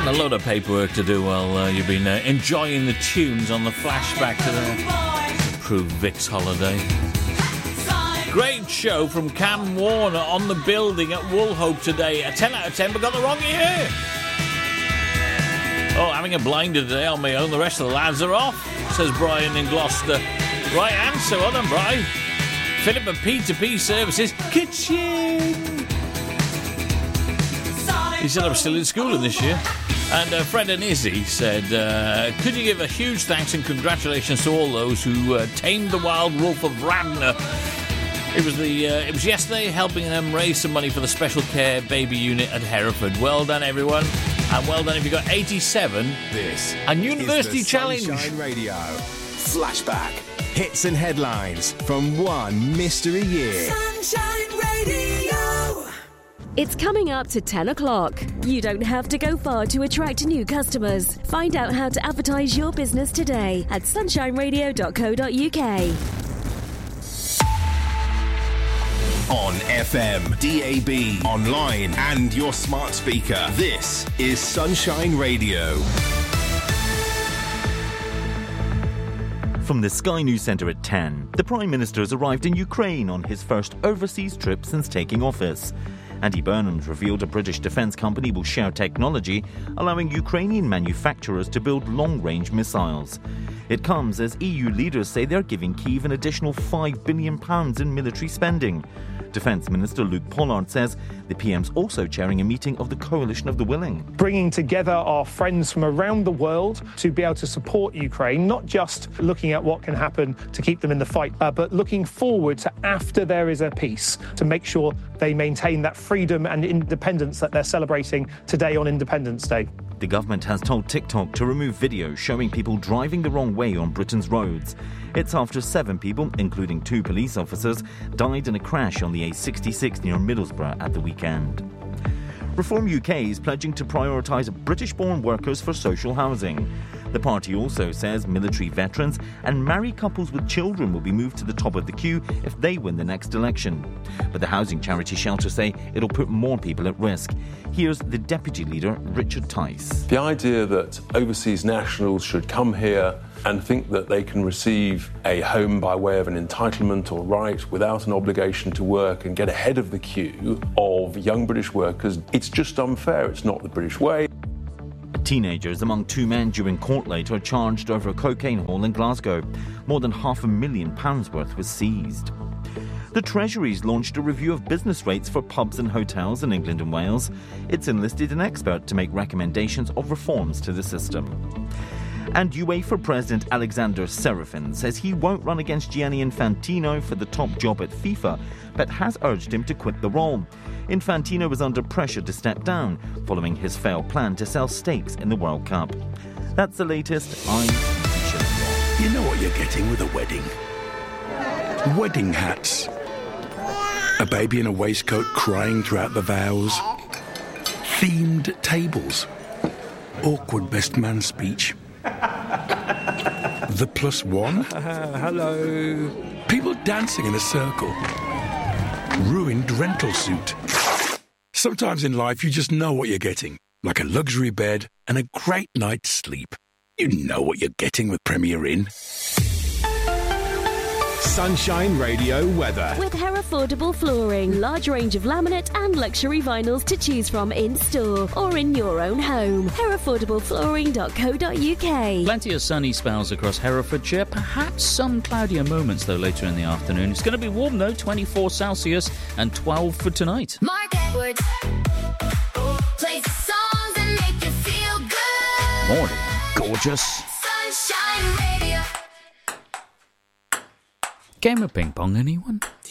And a lot of paperwork to do while you've been enjoying the tunes on the flashback to the approved Vic's holiday. Great show from Cam Warner on the building at Woolhope today. A 10 out of 10, but got the wrong year. Oh, having a blinder today on my own. The rest of the lads are off, says Brian in Gloucester. Right answer, well done, Brian. Philip at P2P Services Kitchen. He said I was still in school in this year. And Fred and Izzy said, could you give a huge thanks and congratulations to all those who tamed the wild wolf of Radnor. It was yesterday, helping them raise some money for the special care baby unit at Hereford. Well done, everyone. And well done if you got 87. This and University is the Challenge. Sunshine Radio. Flashback. Hits and headlines from one mystery year. Sunshine Radio. It's coming up to 10 o'clock. You don't have to go far to attract new customers. Find out how to advertise your business today at sunshineradio.co.uk. On FM, DAB, online and your smart speaker. This is Sunshine Radio. From the Sky News Centre at 10, the Prime Minister has arrived in Ukraine on his first overseas trip since taking office. Andy Burnham's revealed a British defence company will share technology, allowing Ukrainian manufacturers to build long-range missiles. It comes as EU leaders say they're giving Kyiv an additional £5 billion in military spending. Defence Minister Luke Pollard says the PM's also chairing a meeting of the Coalition of the Willing. Bringing together our friends from around the world to be able to support Ukraine, not just looking at what can happen to keep them in the fight, but looking forward to after there is a peace, to make sure they maintain that freedom and independence that they're celebrating today on Independence Day. The government has told TikTok to remove videos showing people driving the wrong way on Britain's roads. It's after 7 people, including 2 police officers, died in a crash on the A66 near Middlesbrough at the weekend. Reform UK is pledging to prioritise British-born workers for social housing. The party also says military veterans and married couples with children will be moved to the top of the queue if they win the next election. But the housing charity shelter say it'll put more people at risk. Here's the deputy leader, Richard Tice. The idea that overseas nationals should come here and think that they can receive a home by way of an entitlement or right without an obligation to work and get ahead of the queue of young British workers, it's just unfair. It's not the British way. Teenagers among 2 men due in court later charged over a cocaine haul in Glasgow. More than £500,000 worth was seized. The Treasury's launched a review of business rates for pubs and hotels in England and Wales. It's enlisted an expert to make recommendations of reforms to the system. And UEFA President Alexander Serafin says he won't run against Gianni Infantino for the top job at FIFA, but has urged him to quit the role. Infantino was under pressure to step down following his failed plan to sell stakes in the World Cup. That's the latest. I'm Richard. You know what you're getting with a wedding? Wedding hats. A baby in a waistcoat crying throughout the vows. Themed tables. Awkward best man speech. The +1. Hello. People dancing in a circle. Ruined rental suit. Sometimes in life you just know what you're getting. Like a luxury bed and a great night's sleep. You know what you're getting with Premier Inn. Sunshine Radio weather. With Herefordable Flooring, large range of laminate and luxury vinyls to choose from in store or in your own home. HerefordableFlooring.co.uk. Plenty of sunny spells across Herefordshire, perhaps some cloudier moments though later in the afternoon. It's going to be warm though, 24 Celsius and 12 for tonight. Mark Edwards plays the songs that make you feel good. Morning, gorgeous. Sunshine Radio. Game of ping pong, anyone?